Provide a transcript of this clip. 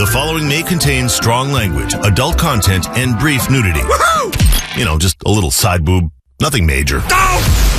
The following may contain strong language, adult content, and brief nudity. Woohoo! You know, just a little side boob. Nothing major. Go!